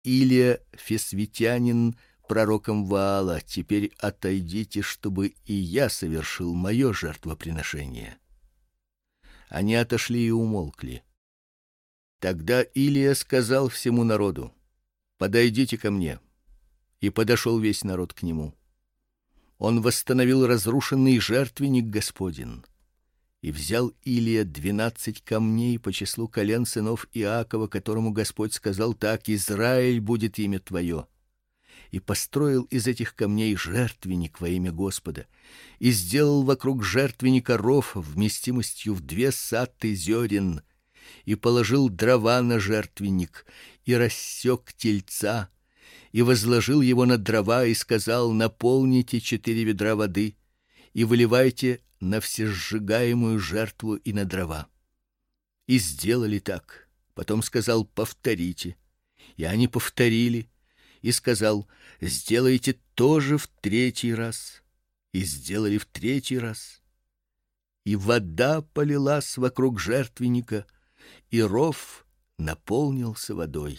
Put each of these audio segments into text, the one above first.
Илия Фесвитянин пророком Ваала: теперь отойдите, чтобы и я совершил мое жертвоприношение. Они отошли и умолкли. Тогда Илия сказал всему народу: подойдите ко мне. И подошел весь народ к нему. Он восстановил разрушенный жертвенник Господень. И взял Илия 12 камней по числу колен сынов Иакова, которому Господь сказал так: Израиль будет имя твое. И построил из этих камней жертвенник во имя Господа, и сделал вокруг жертвенника ров вместимостью в 2 сатты зерен, и положил дрова на жертвенник, и рассек тельца, и возложил его на дрова, и сказал: наполните 4 ведра воды и выливайте на всесжигаемую жертву и на дрова. И сделали так. Потом сказал: повторите. И они повторили. И сказал: сделайте тоже в 3-й раз. И сделали в 3-й раз. И вода полилась вокруг жертвенника, и ров наполнился водой.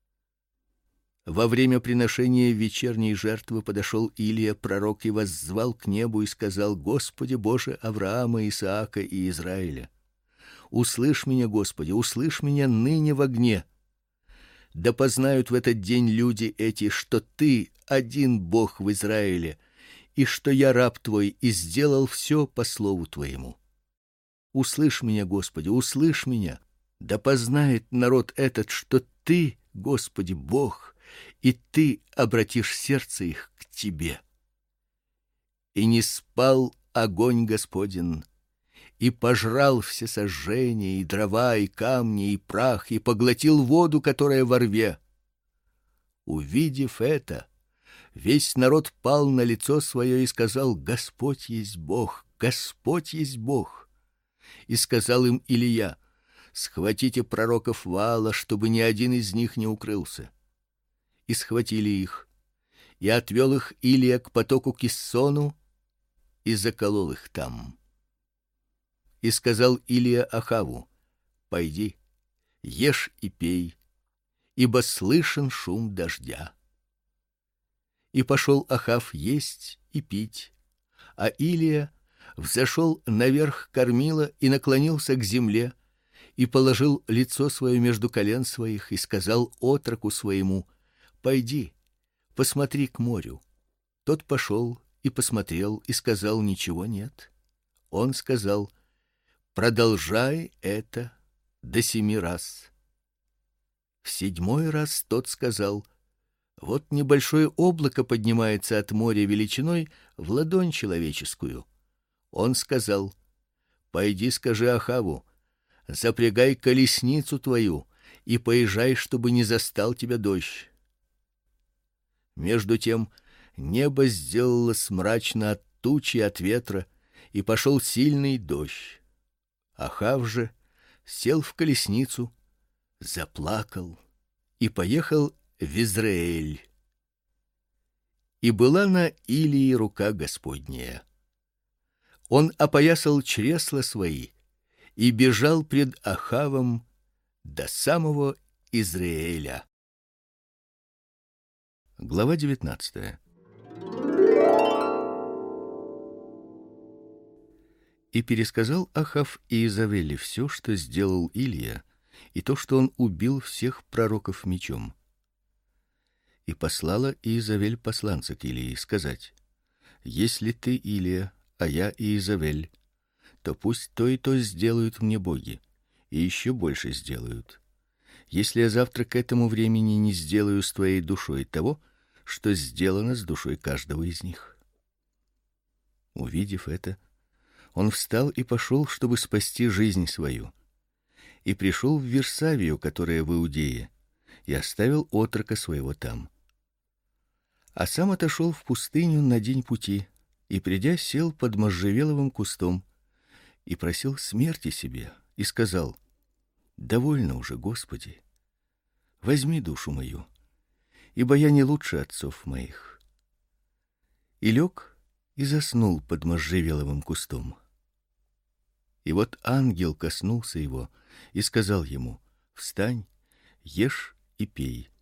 Во время приношения вечерней жертвы подошел Илия пророк и воззвал к небу и сказал: Господи Боже Авраама, Исаака и Израиля, услышь меня, Господи, услышь меня ныне в огне. Да познают в этот день люди эти, что ты один Бог в Израиле, и что я раб твой и сделал все по слову твоему. Услышь меня, Господи, услышь меня. Да познает народ этот, что ты, Господи, Бог, и ты обратишь сердце их к тебе. И не спал огонь Господень, и пожрал все сожжения, и дрова, и камни, и прах, и поглотил воду, которая во рве. Увидев это, весь народ пал на лицо свое и сказал: Господь есть Бог, Господь есть Бог. И сказал им Илия: схватите пророков Ваала, чтобы ни один из них не укрылся. И схватили их, и отвел их Илия к потоку Киссону и заколол их там. И сказал Илия Ахаву: пойди, ешь и пей, ибо слышен шум дождя. И пошел Ахав есть и пить, а Илия взошел наверх кормила и наклонился к земле, и положил лицо свое между колен своих, и сказал отроку своему: пойди, посмотри к морю. Тот пошел и посмотрел, и сказал: ничего нет. Он сказал: продолжай это до 7 раз. В 7-й раз тот сказал: вот небольшое облако поднимается от моря величиной в ладонь человеческую. Он сказал: пойди, скажи Ахаву: запрягай колесницу твою и поезжай, чтобы не застал тебя дождь. Между тем небо сделалось мрачно от тучи, от ветра, и пошел сильный дождь. Ахав же сел в колесницу, заплакал и поехал в Израиль. И была на Илии рука Господняя. Он опоясал чресла свои и бежал пред Ахавом до самого Израиля. Глава 19. И пересказал Ахав Иезавели все, что сделал Илия, и то, что он убил всех пророков мечом. И послала Иезавель посланца к Илии сказать: если ты Илия, а я Иезавель, то пусть то и то сделают мне боги, и еще больше сделают, если я завтра к этому времени не сделаю с твоей душой того, что сделано с душой каждого из них. Увидев это, он встал и пошел, чтобы спасти жизнь свою, и пришел в Вирсавию, которая в Иудее, и оставил отрока своего там. А сам отошел в пустыню на день пути, и, придя, сел под можжевеловым кустом и просил смерти себе, и сказал: довольно уже, Господи, возьми душу мою, ибо я не лучше отцов моих. И лег и заснул под можжевеловым кустом. И вот ангел коснулся его и сказал ему: встань, ешь и пей.